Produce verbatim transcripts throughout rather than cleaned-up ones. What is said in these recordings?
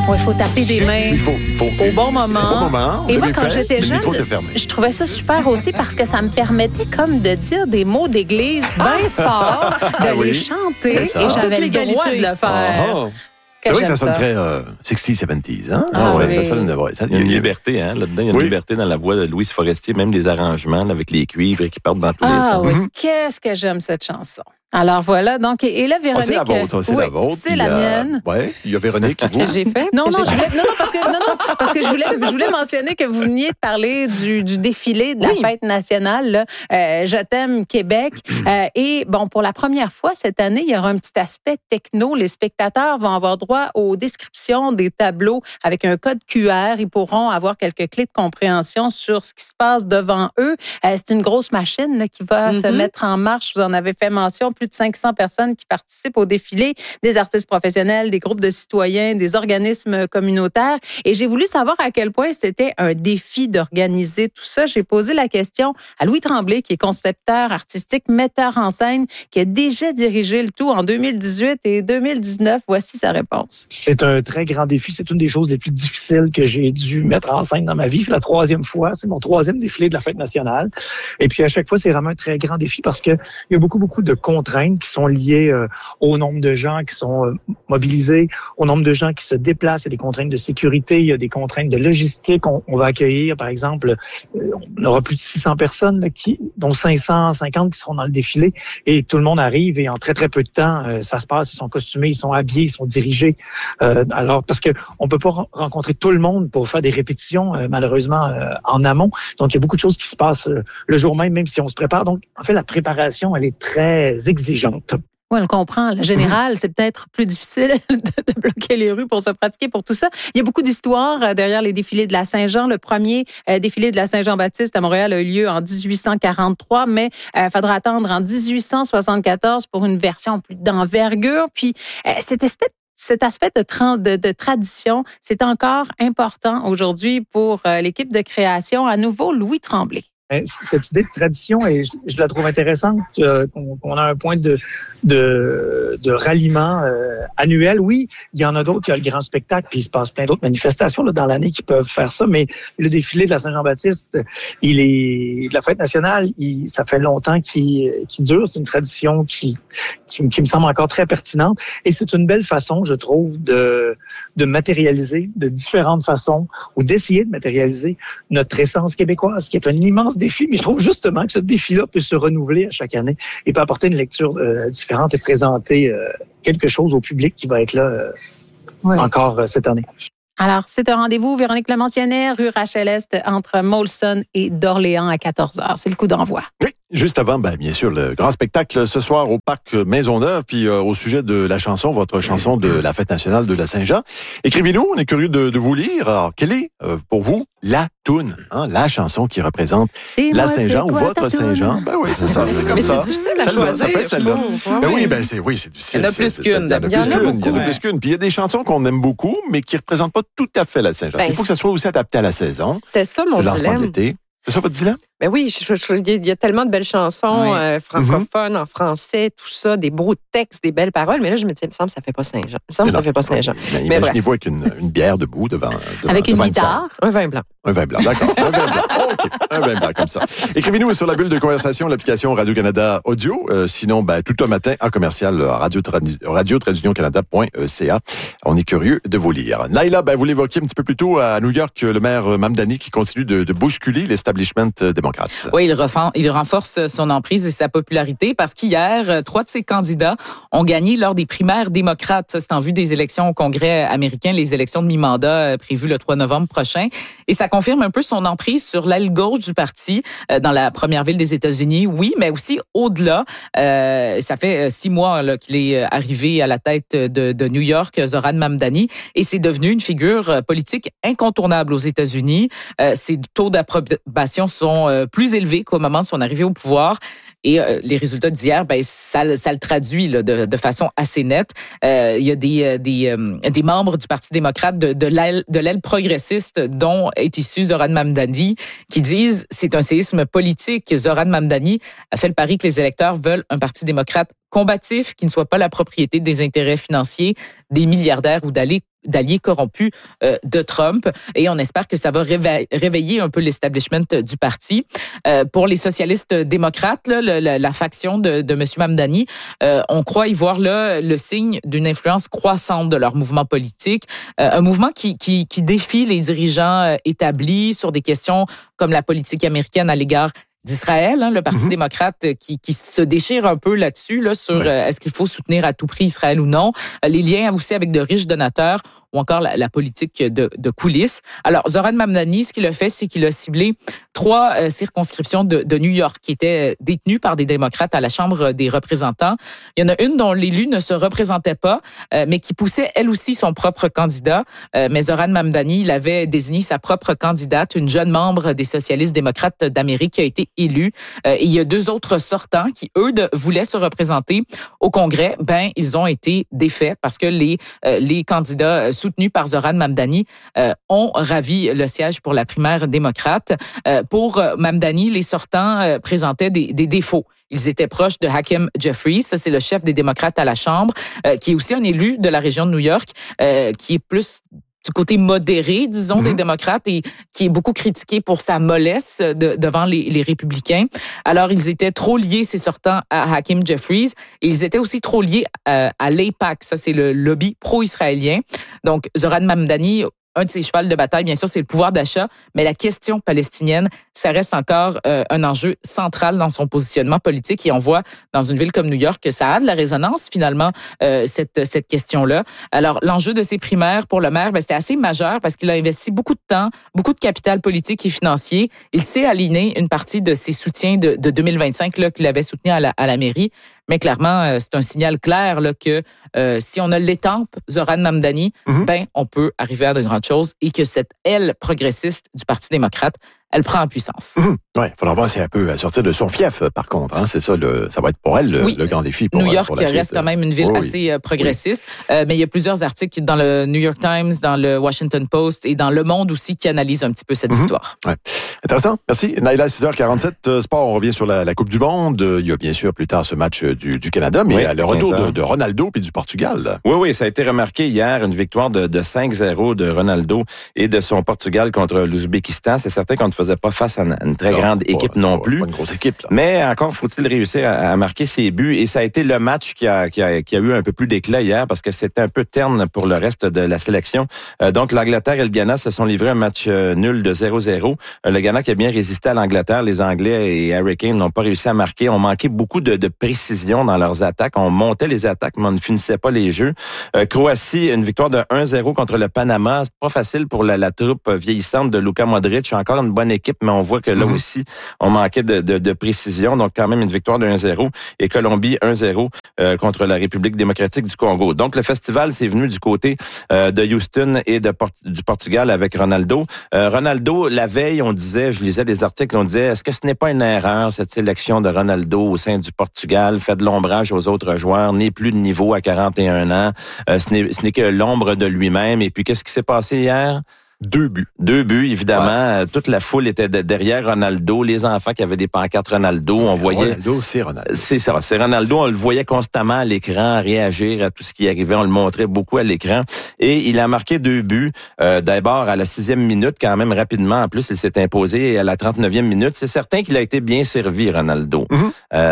Oui, il faut taper des mains il faut, il faut, au bon moment. Au bon moment. Et moi, quand fait, j'étais jeune, je trouvais ça super aussi parce que ça me permettait comme de dire des mots d'église bien forts, de ah, les oui. chanter, et ça. j'avais le droit de le faire. Ah, ah. C'est vrai que ça sonne très euh, sixties, seventies. Hein? Ah, ah, ouais, oui. ça sonne, ouais, ça, il y a une liberté, hein? Là-dedans, il y a une oui. liberté dans la voix de Louise Forestier, même des arrangements là, avec les cuivres qui partent dans tous ah, les sens. oui. Mm-hmm. Qu'est-ce que j'aime cette chanson. Alors voilà, donc, et là, Véronique... Oh, c'est la vôtre, c'est oui, la vôtre. C'est la euh, mienne. Oui, il y a Véronique. Vous. Que j'ai fait? Non, non, je voulais, non, non, parce que, non, non, parce que je, voulais, je voulais mentionner que vous veniez de parler du, du défilé de la oui. fête nationale, là, euh, Je t'aime Québec. Euh, et bon, pour la première fois cette année, il y aura un petit aspect techno. Les spectateurs vont avoir droit aux descriptions des tableaux avec un code Q R. Ils pourront avoir quelques clés de compréhension sur ce qui se passe devant eux. Euh, c'est une grosse machine là, qui va mm-hmm. se mettre en marche. Vous en avez fait mention, plus de cinq cents personnes qui participent au défilé, des artistes professionnels, des groupes de citoyens, des organismes communautaires. Et j'ai voulu savoir à quel point c'était un défi d'organiser tout ça. J'ai posé la question à Louis Tremblay, qui est concepteur artistique, metteur en scène, qui a déjà dirigé le tout en deux mille dix-huit et deux mille dix-neuf. Voici sa réponse. C'est un très grand défi. C'est une des choses les plus difficiles que j'ai dû mettre en scène dans ma vie. C'est la troisième fois. C'est mon troisième défilé de la fête nationale. Et puis, à chaque fois, c'est vraiment un très grand défi parce que il y a beaucoup, beaucoup de contraintes qui sont liées Euh, au nombre de gens qui sont euh, mobilisés, au nombre de gens qui se déplacent. Il y a des contraintes de sécurité, il y a des contraintes de logistique. On, on va accueillir, par exemple, euh, on aura plus de six cents personnes, là, qui, dont cinq cent cinquante qui seront dans le défilé. Et tout le monde arrive et en très, très peu de temps, euh, ça se passe. Ils sont costumés, ils sont habillés, ils sont dirigés. Euh, alors, parce que on peut pas rencontrer tout le monde pour faire des répétitions, euh, malheureusement, euh, en amont. Donc, il y a beaucoup de choses qui se passent euh, le jour même, même si on se prépare. Donc, en fait, la préparation, elle est très exigeante. Oui, on le comprend. Le général, c'est peut-être plus difficile de, de bloquer les rues pour se pratiquer pour tout ça. Il y a beaucoup d'histoires derrière les défilés de la Saint-Jean. Le premier euh, défilé de la Saint-Jean-Baptiste à Montréal a eu lieu en dix-huit cent quarante-trois, mais il euh, faudra attendre en dix-huit cent soixante-quatorze pour une version plus d'envergure. Puis, euh, cette espèce Cet aspect de, tra- de, de tradition, c'est encore important aujourd'hui pour euh, l'équipe de création. À nouveau, Louis Tremblay. Cette idée de tradition, et je, je la trouve intéressante, euh, qu'on, qu'on a un point de, de, de ralliement euh, annuel. Oui, il y en a d'autres qui ont le grand spectacle, puis il se passe plein d'autres manifestations là, dans l'année qui peuvent faire ça, mais le défilé de la Saint-Jean-Baptiste, il est de la fête nationale, il, ça fait longtemps qu'il, qu'il dure. C'est une tradition qui, qui, qui me semble encore très pertinente, et c'est une belle façon, je trouve, de, de matérialiser de différentes façons, ou d'essayer de matérialiser notre essence québécoise, qui est un immense défi, mais je trouve justement que ce défi-là peut se renouveler à chaque année et peut apporter une lecture euh, différente et présenter euh, quelque chose au public qui va être là euh, oui. encore euh, cette année. Alors, c'est un rendez-vous, Véronique le mentionnait, rue Rachel-Est, entre Molson et d'Orléans à quatorze heures. C'est le coup d'envoi. Oui, juste avant, ben, bien sûr, le grand spectacle ce soir au Parc Maisonneuve, puis euh, au sujet de la chanson, votre chanson de la Fête nationale de la Saint-Jean. Écrivez-nous, on est curieux de, de vous lire. Alors, quelle est, euh, pour vous, la toune, hein, la chanson qui représente c'est la moi, Saint-Jean ou votre Saint-Jean? Ben oui, c'est ça, c'est comme mais ça. Mais c'est difficile à celle-là, choisir. Ça peut être celle-là. Ouais, ben oui, oui, ben c'est, oui, c'est difficile. Il y en a plus qu'une. Il y en a plus qu'une, il y en a plus qu'une. Puis il y a des chansons qu'on aime beaucoup, mais qui ne représentent pas tout à fait la Saint-Jean. Ben, il faut que ça soit aussi adapté à la saison. C'est ça mon dilemme. C'est ça votre dilemme? Ben oui, je, je, il y a tellement de belles chansons oui. euh, francophones, mm-hmm. en français, tout ça, des beaux textes, des belles paroles. Mais là, je me dis, il me semble que ça fait pas Saint-Jean. Il me semble que ça fait pas Saint-Jean. Mais, mais imaginez-vous avec une, une bière debout devant, devant avec devant une guitare. Un vin blanc. Un vin blanc, d'accord. Un vin blanc. Oh, OK. Un vin blanc, comme ça. Écrivez-nous sur la bulle de conversation, l'application Radio-Canada Audio. Euh, sinon, ben, tout un matin, en commercial, radio radio canada point c a. On est curieux de vous lire. Naila, ben, vous l'évoquiez un petit peu plus tôt à New York, le maire Mamdani qui continue de, de bousculer l'establishment démocrate. Oui, il Il renforce son emprise et sa popularité parce qu'hier, trois de ses candidats ont gagné lors des primaires démocrates. C'est en vue des élections au Congrès américain, les élections de mi-mandat prévues le trois novembre prochain. Et ça confirme un peu son emprise sur l'aile gauche du parti dans la première ville des États-Unis, oui, mais aussi au-delà. Euh, ça fait six mois là, qu'il est arrivé à la tête de, de New York, Zoran Mamdani, et c'est devenu une figure politique incontournable aux États-Unis. Euh, ses taux d'approbation sont euh, plus élevés qu'au moment de son arrivée au pouvoir. Et euh, les résultats d'hier, ben ça, ça le traduit là, de, de façon assez nette. Euh, il y a des, des, euh, des membres du Parti démocrate de, de, l'aile, de l'aile progressiste dont est issu Zoran Mamdani qui disent c'est un séisme politique. Zoran Mamdani a fait le pari que les électeurs veulent un Parti démocrate combatif, qui ne soit pas la propriété des intérêts financiers des milliardaires ou d'alliés d'alliés corrompus euh, de Trump. Et on espère que ça va réveiller, réveiller un peu l'establishment du parti. Euh, pour les socialistes démocrates, là, la, la, la faction de, de M. Mamdani, euh, on croit y voir là le signe d'une influence croissante de leur mouvement politique. Euh, un mouvement qui, qui, qui défie les dirigeants euh, établis sur des questions comme la politique américaine à l'égard d'Israël, hein, le Parti mm-hmm. démocrate qui, qui se déchire un peu là-dessus, là, sur ouais. euh, est-ce qu'il faut soutenir à tout prix Israël ou non. Euh, les liens aussi avec de riches donateurs ou encore la, la politique de, de coulisses. Alors, Zoran Mamdani, ce qu'il a fait, c'est qu'il a ciblé trois euh, circonscriptions de, de New York qui étaient détenues par des démocrates à la Chambre des représentants. Il y en a une dont l'élu ne se représentait pas, euh, mais qui poussait elle aussi son propre candidat. Euh, mais Zoran Mamdani, il avait désigné sa propre candidate, une jeune membre des socialistes démocrates d'Amérique qui a été élue. Euh, et il y a deux autres sortants qui, eux, de, voulaient se représenter au Congrès. Ben, ils ont été défaits parce que les, euh, les candidats soutenus par Zoran Mamdani euh, ont ravi le siège pour la primaire démocrate. Euh, pour Mamdani, les sortants euh, présentaient des, des défauts. Ils étaient proches de Hakeem Jeffries, ça c'est le chef des démocrates à la Chambre, euh, qui est aussi un élu de la région de New York, euh, qui est plus du côté modéré, disons, mm-hmm. des démocrates et qui est beaucoup critiqué pour sa mollesse de, devant les, les républicains. Alors, ils étaient trop liés, ces sortants, à Hakeem Jeffries et ils étaient aussi trop liés euh, à l'AIPAC, ça c'est le lobby pro-israélien. Donc, Zoran Mamdani, un de ses chevals de bataille, bien sûr, c'est le pouvoir d'achat, mais la question palestinienne, ça reste encore euh, un enjeu central dans son positionnement politique. Et on voit dans une ville comme New York que ça a de la résonance, finalement, euh, cette, cette question-là. Alors, l'enjeu de ces primaires pour le maire, ben, c'était assez majeur parce qu'il a investi beaucoup de temps, beaucoup de capital politique et financier. Il s'est aligné une partie de ses soutiens de, de deux mille vingt-cinq là, qu'il avait soutenu à la, à la mairie. Mais clairement, euh, c'est un signal clair là, que euh, si on a l'étampe Zoran Mamdani, mm-hmm. ben on peut arriver à de grandes choses et que cette aile progressiste du Parti démocrate, elle prend en puissance. Mmh. Oui, il faudra voir si elle peut sortir de son fief, par contre. Hein. C'est ça, le, ça va être pour elle le, oui. le grand défi. Pour, New York pour la reste suite. quand même une ville oh, assez oui. progressiste, oui. euh, mais il y a plusieurs articles dans le New York Times, dans le Washington Post et dans Le Monde aussi qui analysent un petit peu cette mmh. victoire. Ouais. Intéressant, merci. Naila, six heures quarante-sept, euh, sport, on revient sur la, la Coupe du Monde. Il y a bien sûr plus tard ce match du, du Canada, mais oui, le retour de, de Ronaldo puis du Portugal. Oui, oui, ça a été remarqué hier, une victoire de, de cinq zéro de Ronaldo et de son Portugal contre l'Ouzbékistan. C'est certain qu'on ne faisait pas face à une, une très non, grande pas, équipe non pas, plus. Pas une grosse équipe, là. Mais encore faut-il réussir à, à marquer ses buts. Et ça a été le match qui a, qui a, qui a eu un peu plus d'éclat hier parce que c'était un peu terne pour le reste de la sélection. Euh, donc, l'Angleterre et le Ghana se sont livrés un match euh, nul de zéro zéro. Euh, le Ghana qui a bien résisté à l'Angleterre. Les Anglais et Harry Kane n'ont pas réussi à marquer. On manquait beaucoup de, de précision dans leurs attaques. On montait les attaques, mais on ne finissait pas les jeux. Euh, Croatie, une victoire de un zéro contre le Panama. C'est pas facile pour la, la troupe vieillissante de Luka Modric. Encore une bonne équipe, mais on voit que là mm-hmm. aussi, on manquait de, de, de précision. Donc, quand même, une victoire de un zéro. Et Colombie, un zéro euh, contre la République démocratique du Congo. Donc, le festival, c'est venu du côté euh, de Houston et de Port- du Portugal avec Ronaldo. Euh, Ronaldo, la veille, on disait, je lisais des articles, on disait, est-ce que ce n'est pas une erreur, cette sélection de Ronaldo au sein du Portugal, fait de l'ombrage aux autres joueurs, n'est plus de niveau à quarante et un ans, euh, ce n'est, ce n'est que l'ombre de lui-même. Et puis, qu'est-ce qui s'est passé hier? Deux buts. Deux buts, évidemment. Ouais. Toute la foule était de, derrière Ronaldo. Les enfants qui avaient des pancartes Ronaldo, on voyait... Ronaldo, c'est Ronaldo. C'est ça, c'est Ronaldo. On le voyait constamment à l'écran réagir à tout ce qui arrivait. On le montrait beaucoup à l'écran. Et il a marqué deux buts. Euh, d'abord, à la sixième minute, quand même rapidement. En plus, il s'est imposé à la trente-neuvième minute. C'est certain qu'il a été bien servi, Ronaldo. Mm-hmm.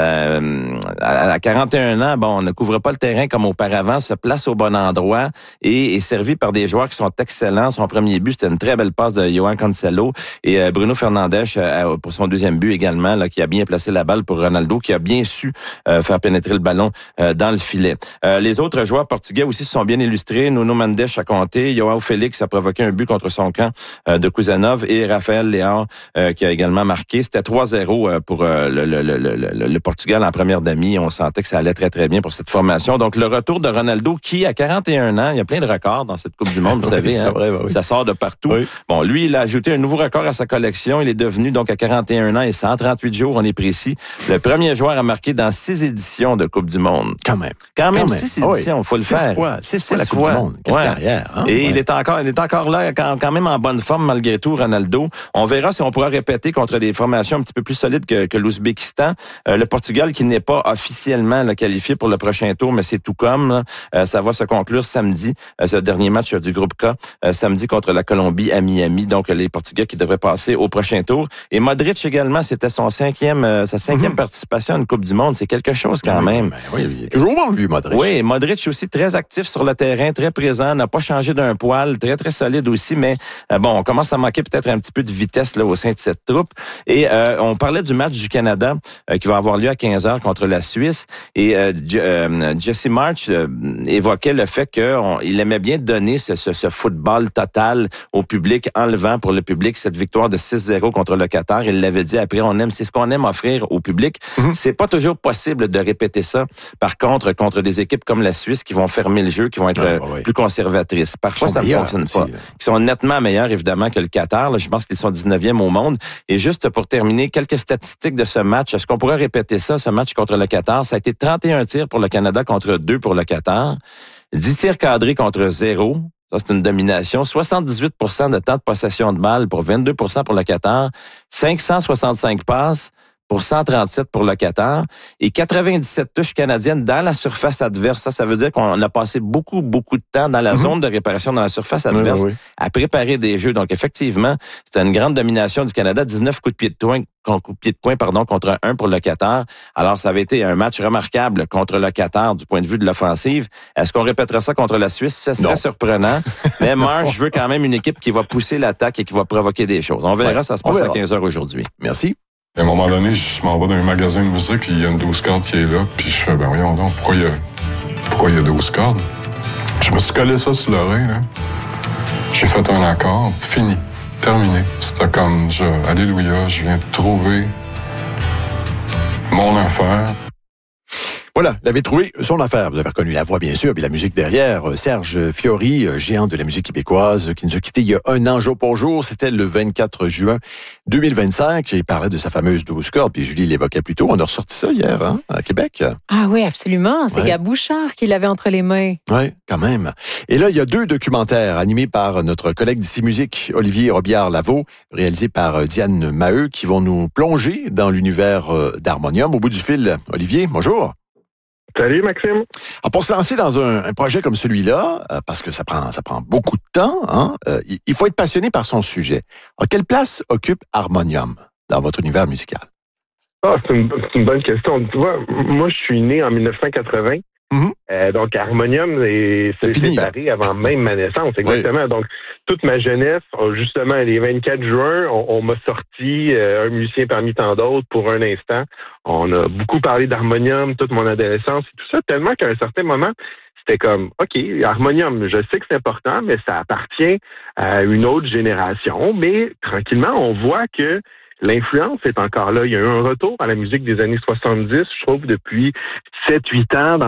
Euh, à quarante et un ans, bon, on ne couvre pas le terrain comme auparavant, se place au bon endroit et est servi par des joueurs qui sont excellents. Son premier but, c'était une très belle passe de Johan Cancelo et euh, Bruno Fernandes euh, pour son deuxième but également, là, qui a bien placé la balle pour Ronaldo, qui a bien su euh, faire pénétrer le ballon euh, dans le filet. Euh, les autres joueurs portugais aussi se sont bien illustrés. Nuno Mendes a compté, Joao Félix a provoqué un but contre son camp euh, de Kusanov et Raphaël Leão euh, qui a également marqué. C'était trois zéro euh, pour euh, le, le, le, le, le Portugal en première demi. On sentait que ça allait très très bien pour cette formation. Donc le retour de Ronaldo qui, à quarante et un ans, il y a plein de records dans cette Coupe du Monde, vous oui, savez. Hein, vrai, bah oui. Ça sort de partout. Oui. Bon, lui, il a ajouté un nouveau record à sa collection. Il est devenu, donc, à quarante et un ans et cent trente-huit jours, on est précis, le premier joueur à marquer dans six éditions de Coupe du Monde. Quand même. Quand même, Quand six même. éditions, il oui. faut le six faire. Fois. Six, six fois la Coupe fois. du Monde. Quelle Ouais. carrière. Hein? Et ouais. il est encore, il est encore là, quand, quand même en bonne forme malgré tout, Ronaldo. On verra si on pourra répéter contre des formations un petit peu plus solides que, que l'Ouzbékistan. Euh, le Portugal qui n'est pas officiellement là, qualifié pour le prochain tour, mais c'est tout comme. Là. Euh, ça va se conclure samedi, euh, ce dernier match euh, du groupe K, euh, samedi contre la Colombie à Miami. Donc, les Portugais qui devraient passer au prochain tour. Et Modric également, c'était son cinquième, euh, sa cinquième mm-hmm. participation à une Coupe du Monde. C'est quelque chose quand oui, même. Ben, oui, il est toujours bon vu, Modric. Oui, Modric aussi très actif sur le terrain, très présent, n'a pas changé d'un poil, très, très solide aussi, mais euh, bon, on commence à manquer peut-être un petit peu de vitesse là au sein de cette troupe. Et euh, on parlait du match du Canada euh, qui va avoir lieu à quinze heures contre la Suisse. Et euh, J- euh, Jesse March euh, évoquait le fait qu'il aimait bien donner ce, ce, ce football total au public, enlevant pour le public cette victoire de six zéro contre le Qatar. Il l'avait dit après, on aime, c'est ce qu'on aime offrir au public. Mm-hmm. C'est pas toujours possible de répéter ça. Par contre, contre des équipes comme la Suisse qui vont fermer le jeu, qui vont être ah, bah oui. plus conservatrices. Parfois, ça ne fonctionne aussi, pas. Là. Ils sont nettement meilleurs, évidemment, que le Qatar. Là, je pense qu'ils sont dix-neuvième au monde. Et juste pour terminer, quelques statistiques de ce match. Est-ce qu'on pourrait répéter ça, ce match contre le Qatar? Ça a été trente et un tirs pour le Canada contre deux pour le Qatar. dix tirs cadrés contre zéro. Ça, c'est une domination. soixante-dix-huit pour cent de temps de possession de balle pour vingt-deux pour cent pour le Qatar. cinq cent soixante-cinq passes pour cent trente-sept pour le Qatar et quatre-vingt-dix-sept touches canadiennes dans la surface adverse. Ça, ça veut dire qu'on a passé beaucoup, beaucoup de temps dans la mm-hmm. zone de réparation dans la surface adverse oui, oui, oui. à préparer des jeux. Donc, effectivement, c'était une grande domination du Canada. dix-neuf coups de pied de poing, coups de pied de poing, pardon, contre un pour le Qatar. Alors, ça avait été un match remarquable contre le Qatar du point de vue de l'offensive. Est-ce qu'on répétera ça contre la Suisse? Ce serait non. surprenant. Mais moi, je veux quand même une équipe qui va pousser l'attaque et qui va provoquer des choses. On verra, ouais. ça se passe à quinze heures aujourd'hui. Merci. À un moment donné, je m'en vais dans un magasin de musique, il y a une douze cordes qui est là, puis je fais, ben voyons donc, pourquoi il y a, pourquoi il y a douze cordes? Je me suis collé ça sur l'oreille, là. J'ai fait un accord, fini, terminé. C'était comme, je, alléluia, je viens de trouver mon affaire. Voilà, il avait trouvé son affaire. Vous avez reconnu la voix, bien sûr, puis la musique derrière. Serge Fiori, géant de la musique québécoise, qui nous a quittés il y a un an jour pour jour. C'était le vingt-quatre juin deux mille vingt-cinq. Il parlait de sa fameuse douze cordes, puis Julie l'évoquait plus tôt. On a ressorti ça hier, hein, à Québec. Ah oui, absolument. C'est ouais. Gab Bouchard qui l'avait entre les mains. Oui, quand même. Et là, il y a deux documentaires animés par notre collègue d'ici Musique, Olivier Robillard-Lavaux, réalisés par Diane Maheu, qui vont nous plonger dans l'univers d'Harmonium. Au bout du fil, Olivier, bonjour. Salut Maxime. Alors pour se lancer dans un, un projet comme celui-là, euh, parce que ça prend ça prend beaucoup de temps, hein, euh, il faut être passionné par son sujet. Alors quelle place occupe Harmonium dans votre univers musical? Ah, c'est une, c'est une bonne question. Tu vois, moi je suis né en dix-neuf cent quatre-vingts. Mm-hmm. Euh, donc, Harmonium est, c'est c'est fini, séparé là. Avant même ma naissance, exactement. Oui. Donc, toute ma jeunesse, justement, les vingt-quatre juin, on, on m'a sorti euh, un musicien parmi tant d'autres pour un instant. On a beaucoup parlé d'Harmonium, toute mon adolescence et tout ça, tellement qu'à un certain moment, c'était comme, OK, Harmonium, je sais que c'est important, mais ça appartient à une autre génération. Mais tranquillement, on voit que l'influence est encore là. Il y a eu un retour à la musique des années soixante-dix, je trouve, depuis sept huit ans. Dans